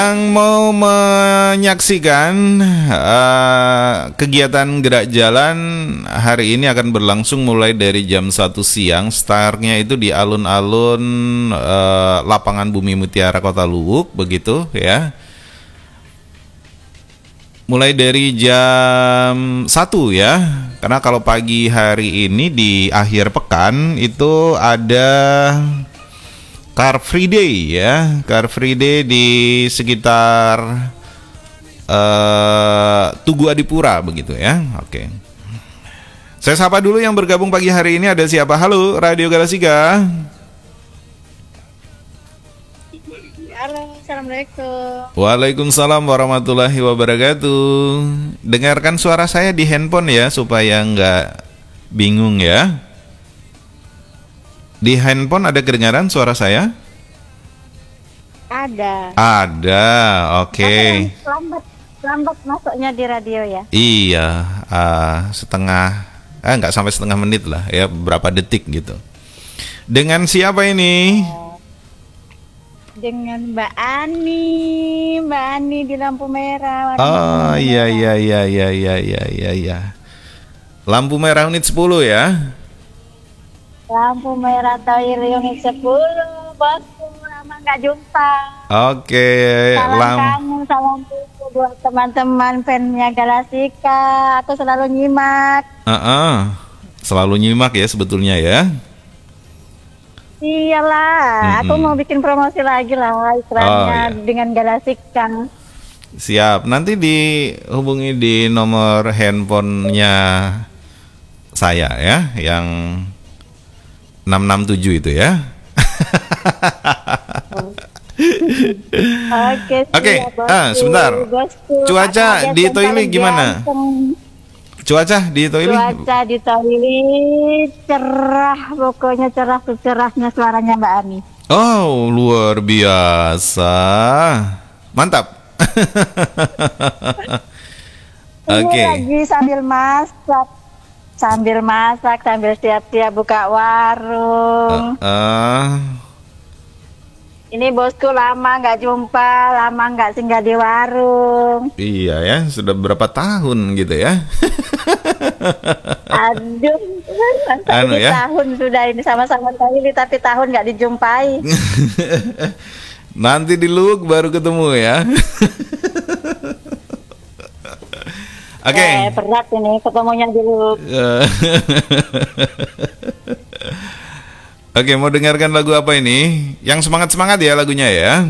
Yang mau menyaksikan kegiatan gerak jalan hari ini akan berlangsung mulai dari jam 1 siang. Startnya itu di alun-alun lapangan Bumi Mutiara Kota Luwuk, begitu ya. Mulai dari jam 1 ya. Karena kalau pagi hari ini di akhir pekan itu ada Car Free Day ya, Car Free Day di sekitar Tugu Adipura begitu ya. Oke. Saya sapa dulu yang bergabung pagi hari ini, ada siapa? Halo, Radio Galasika. Halo, assalamualaikum. Waalaikumsalam warahmatullahi wabarakatuh. Dengarkan suara saya di handphone ya supaya nggak bingung ya. Di handphone ada kedengaran suara saya? Ada. Ada, oke. Lambat masuknya di radio ya? Iya, nggak sampai setengah menit lah ya, berapa detik gitu. Dengan siapa ini? Dengan Mbak Ani di lampu merah. Oh iya. Lampu merah unit 10 ya? Lampu merah Toil unit 10, bosku, lama nggak jumpa. Oke, Salam buat teman-teman fansnya Galasika. Aku selalu nyimak. Selalu nyimak ya sebetulnya ya. Iyalah, aku mau bikin promosi lagi lah istilahnya dengan Galasika. Siap, nanti dihubungi di nomor handphonenya saya ya, yang 667 itu ya. Oke, sebentar. Cuaca di Toili gimana? Cuaca di Toili cerah, pokoknya cerah secerahnya suaranya Mbak Ani. Oh, luar biasa. Mantap. Ini lagi sambil masak, sambil siap-siap buka warung. Ini bosku lama nggak jumpa, lama nggak singgah di warung. Iya ya, sudah berapa tahun gitu ya? Aduh, tahun sudah ini sama-sama kali, tapi tahun nggak dijumpai. Nanti di Luwuk baru ketemu ya. Oke. Berat ini ketemunya di Luwuk. Oke, mau dengarkan lagu apa ini? Yang semangat-semangat ya lagunya ya?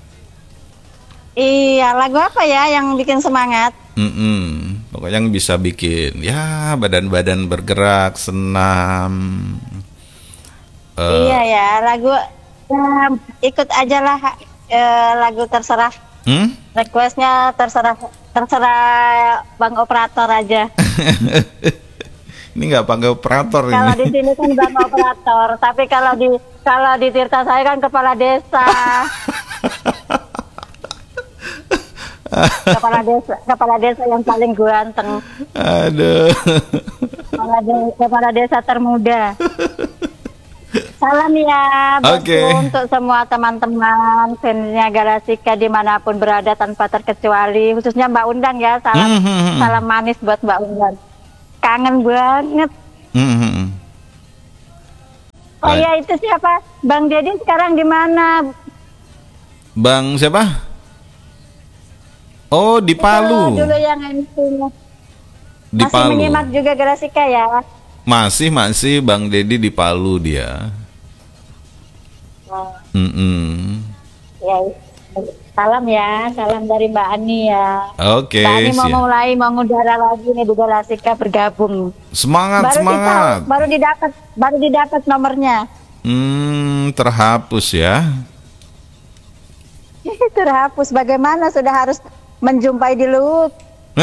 Iya, lagu apa ya yang bikin semangat? Pokoknya yang bisa bikin ya badan-badan bergerak, senam. Iya ya, lagu ikut aja lah, lagu terserah. Requestnya terserah Bang Operator aja. Ini nggak panggil operator ini. Kalau di sini kan Bang Operator, tapi kalau di Tirta saya kan kepala desa. Kepala desa yang paling ganteng. Aduh. Kepala desa termuda. Salam ya untuk semua teman-teman fansnya Galasika dimanapun berada tanpa terkecuali, khususnya Mbak Undang ya. Salam manis buat Mbak Undang. Kangen banget. Oh iya, itu siapa? Bang Deddy sekarang di mana? Bang siapa? Oh, di Palu. Dulu yang MC-nya. Di masih Palu. menyimak juga Galasika ya? Masih Bang Deddy di Palu dia. Ya, salam ya, salam dari Mbak Ani ya. Oke. Mbak Ani mau mulai mengudara lagi nih di Galasika bergabung. Semangat. Baru didapat nomornya. Terhapus ya. Terhapus. Bagaimana sudah harus menjumpai di Luwuk.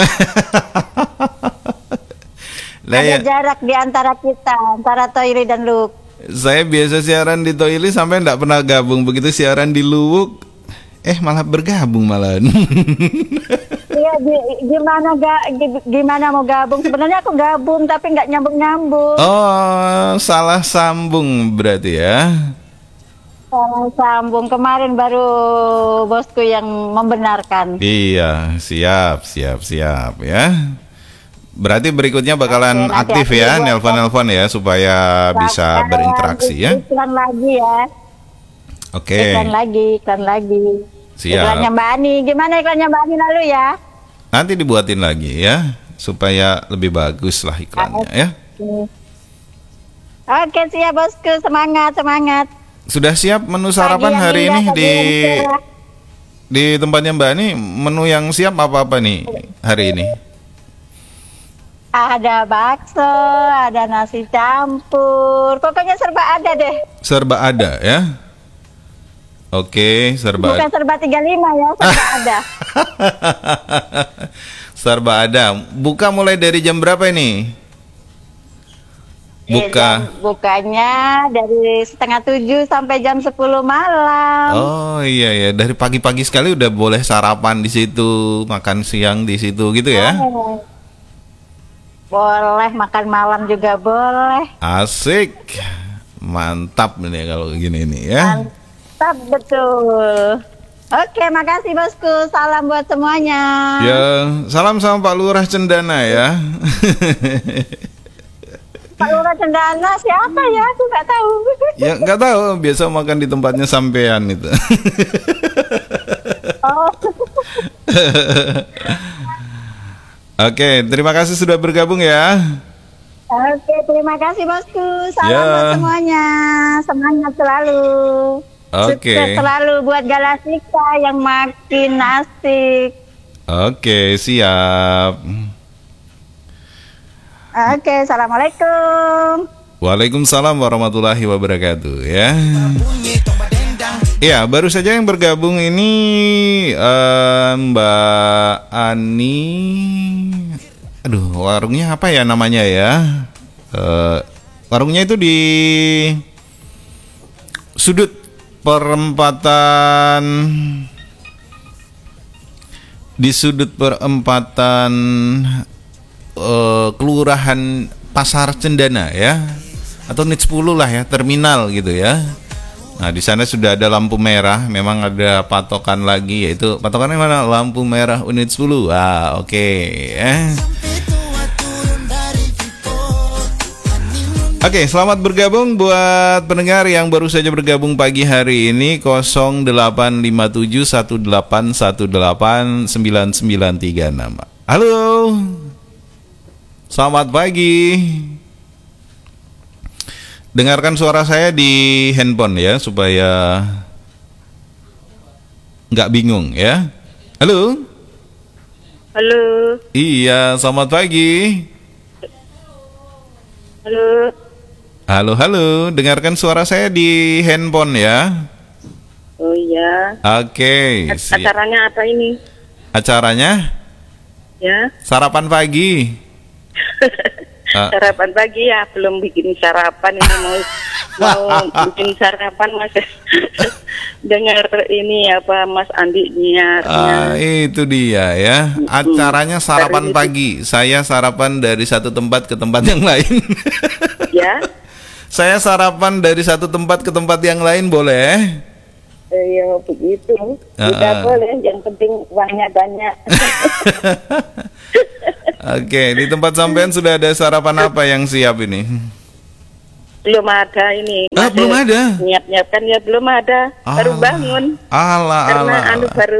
Ada jarak di antara kita, antara Toili dan Luwuk. Saya biasa siaran di Toili sampai enggak pernah gabung, begitu siaran di Luwuk malah bergabung malahan. Iya, gimana mau gabung? Sebenarnya aku gabung tapi nggak nyambung. Oh, salah sambung berarti ya. Sambung kemarin baru bosku yang membenarkan. Iya, siap ya. Berarti berikutnya bakalan Oke, aktif nanti ya, aku buat nelpon-nelpon ya supaya bisa berinteraksi ya. Iklan lagi ya. Oke, Iklan lagi. Iklannya siap. Mbak Ani, gimana iklannya Mbak Ani lalu ya? Nanti dibuatin lagi ya supaya lebih bagus lah iklannya ya. Oke, siap bosku, semangat. Sudah siap menu sarapan Pagi yang hari ini indah, pagi yang cerah. di tempatnya Mbak Ani, menu yang siap apa nih hari ini? Ada bakso, ada nasi campur, pokoknya serba ada deh. Serba ada ya. Oke, serba Bukan serba 35 ya, serba ada. serba ada. Buka mulai dari jam berapa ini? Bukanya dari setengah 7 sampai jam 10 malam. Oh iya, dari pagi-pagi sekali udah boleh sarapan di situ, makan siang di situ gitu ya? Boleh, makan malam juga boleh. Asik, mantap nih kalau gini nih ya. Mantap betul. Oke, makasih bosku. Salam buat semuanya. Ya, salam sama Pak Lurah Cendana ya. Pak Lurah Cendana siapa ya? Aku nggak tahu. Ya nggak tahu, biasa makan di tempatnya sampean itu. Oh. Oke, terima kasih sudah bergabung ya. Oke, terima kasih bosku. Salam Ya. buat semuanya. Semangat selalu. Oke. Sukses selalu buat Galasika yang makin asik. Oke, siap. Oke, assalamualaikum. Waalaikumsalam warahmatullahi wabarakatuh ya. Ya, baru saja yang bergabung ini Mbak Ani. Aduh, warungnya apa ya namanya ya? Warungnya itu di sudut perempatan Kelurahan Pasar Cendana ya, atau NIT 10 lah ya, terminal gitu ya. Nah, di sana sudah ada lampu merah, memang ada patokan lagi, yaitu patokannya mana? Lampu merah unit 10. Oke. Oke, selamat bergabung buat pendengar yang baru saja bergabung pagi hari ini 085718189936. Halo. Selamat pagi. Dengarkan suara saya di handphone ya supaya nggak bingung ya. Halo. Halo. Iya, selamat pagi. Halo. Halo. Dengarkan suara saya di handphone ya. Oh iya. Oke. Acaranya apa ini? Acaranya Ya. sarapan pagi. Sarapan pagi ya, belum bikin sarapan ini mau bikin sarapan Mas. Dengar ini apa Mas Andi nyiarnya. Itu dia ya. Acaranya sarapan pagi. Saya sarapan dari satu tempat ke tempat yang lain. Ya. Saya sarapan dari satu tempat ke tempat yang lain boleh? Ya begitu. Tidak boleh, yang penting uangnya banyak. Oke, di tempat sampean sudah ada sarapan apa yang siap ini? Belum ada ini. Belum ada. Nyiap-nyiapkan ya belum ada. Baru bangun. Karena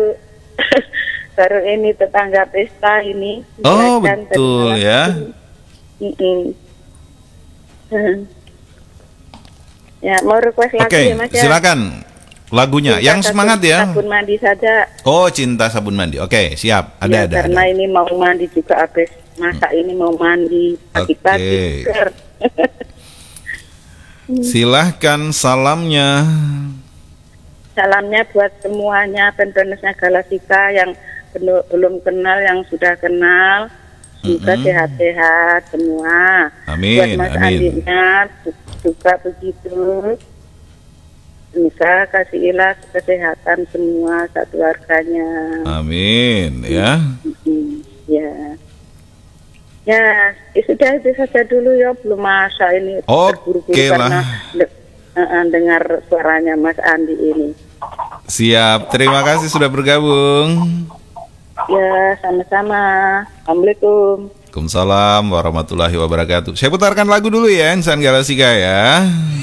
baru ini tetangga pesta ini. Oh betul ya. Ya mau request lagi Oke, ya Mas ya. silakan lagunya. Cinta Yang semangat ya. Sabun mandi saja. Oh, Cinta Sabun Mandi. Oke, siap. Ya, Ada. karena ini mau mandi juga habis masak ini mau mandi pagi-pagi. Silahkan salamnya. Salamnya buat semuanya pendengarnya Galasika yang belum kenal, yang sudah kenal. Semoga sehat-sehat semua. Amin. Buat Mas Andinya juga begitu. Semoga kasih ilah kesehatan semua satu keluarganya. Amin ya. Ya, sudah itu saja dulu ya, belum masak ini. Oke lah. dengar suaranya Mas Andi ini. Siap, terima kasih sudah bergabung. Ya, sama-sama. Assalamualaikum. Waalaikumsalam warahmatullahi wabarakatuh. Saya putarkan lagu dulu ya, Insan Galasika ya.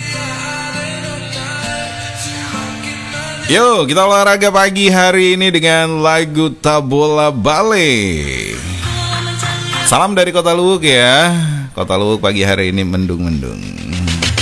Yo, kita olahraga pagi hari ini dengan lagu Tabola Bale. Salam dari Kota Luwuk ya. Kota Luwuk pagi hari ini mendung-mendung.